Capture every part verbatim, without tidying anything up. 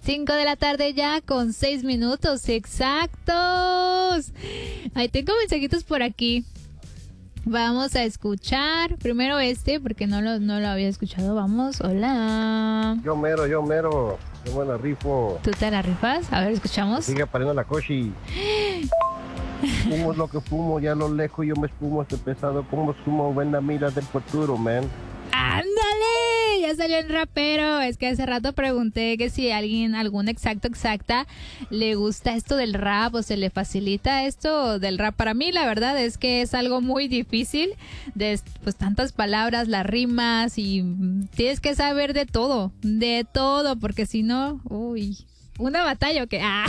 cinco de la tarde ya con seis minutos exactos. Ahí tengo mensajitos por aquí. Vamos a escuchar primero este, porque no lo, no lo había escuchado. Vamos, hola. Yo mero, yo mero. Yo me la rifo. ¿Tú te la rifas? A ver, escuchamos. Sigue pariendo la cochi. Fumo lo que fumo, ya a lo lejos yo me espumo este pesado. Como sumo, buena mira del futuro, man. ¡Ándale! Ya salió el rapero. Es que hace rato pregunté que si a alguien, algún exacto, exacta, le gusta esto del rap o se le facilita esto del rap. Para mí, la verdad es que es algo muy difícil. De pues tantas palabras, las rimas y tienes que saber de todo. De todo, porque si no, uy, una batalla o qué. Ah.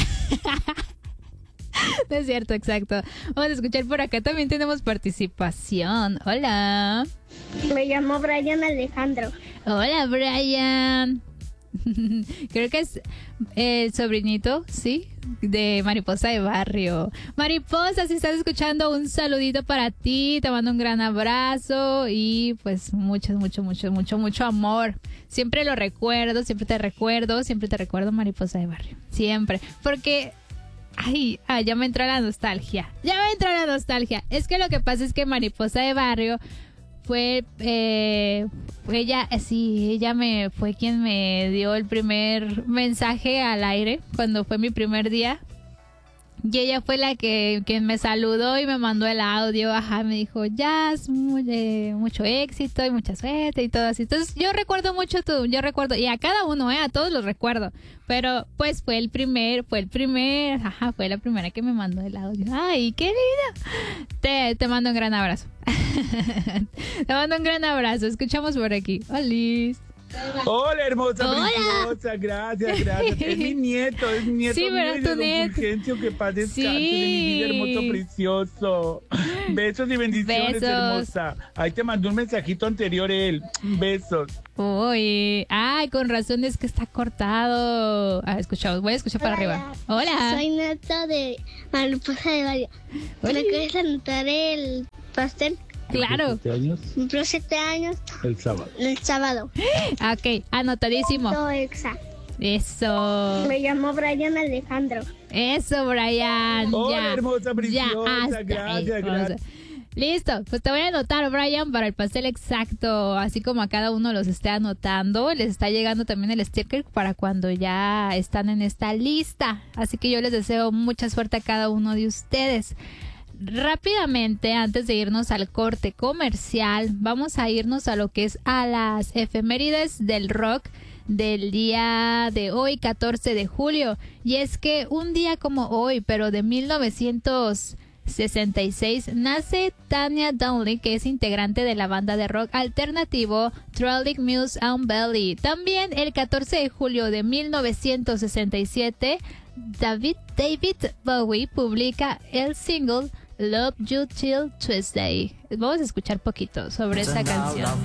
No es cierto, exacto. Vamos a escuchar por acá. También tenemos participación. Hola. Me llamo Brian Alejandro. Hola, Brian. Creo que es el sobrinito, ¿sí? De Mariposa de Barrio. Mariposa, si estás escuchando, un saludito para ti. Te mando un gran abrazo y pues mucho, mucho, mucho, mucho, mucho amor. Siempre lo recuerdo, siempre te recuerdo, siempre te recuerdo, Mariposa de Barrio. Siempre. Porque... Ay, ah, ya me entró la nostalgia. Ya me entró la nostalgia. Es que lo que pasa es que Mariposa de Barrio fue, eh, ella, sí, ella me fue quien me dio el primer mensaje al aire cuando fue mi primer día. Y ella fue la que quien me saludó y me mandó el audio. Ajá, me dijo, Jazz, muy, eh, mucho éxito y mucha suerte y todo así. Entonces yo recuerdo mucho tú, yo recuerdo, y a cada uno, eh, a todos los recuerdo. Pero pues fue el primer, fue el primer, ajá, fue la primera que me mandó el audio. Ay, querida. Te, te mando un gran abrazo. Te mando un gran abrazo. Escuchamos por aquí. Hola. Hola, hermosa, Hola. preciosa, gracias, gracias. Es mi nieto, es mi nieto. Sí, mío ¿verdad? y Tu de don nieto. Fulgencio, que paz descanse, Sí. de mi vida, hermoso, precioso. Besos y bendiciones, Besos. hermosa. Ahí te mandó un mensajito anterior él. Besos. Uy, ay, con razón es que está cortado. Ah, escuchamos, voy a escuchar para arriba. Hola. Soy neto de Mariposa de Barrio. Hola. ¿Me quieres anotar el pastel? Claro. ¿Siete años? Cumplo siete años El sábado. el sábado. Ok, anotadísimo. Todo exacto. Eso. Me llamo Brian Alejandro. Eso, Brian. Hola, ya. hermosa, preciosa, Ya, hasta gracias, ahí. gracias. Listo, pues te voy a anotar, Brian, para el pastel exacto, así como a cada uno los esté anotando. Les está llegando también el sticker para cuando ya están en esta lista. Así que yo les deseo mucha suerte a cada uno de ustedes. Rápidamente, antes de irnos al corte comercial, vamos a irnos a lo que es a las efemérides del rock del día de hoy, catorce de julio. Y es que un día como hoy, pero de mil novecientos sesenta y seis, nace Tanya Donnelly, que es integrante de la banda de rock alternativo Throwing Muse and Belly. También el catorce de julio de mil novecientos sesenta y siete, David, David Bowie publica el single Love You Till Tuesday. Vamos a escuchar poquito sobre esta canción.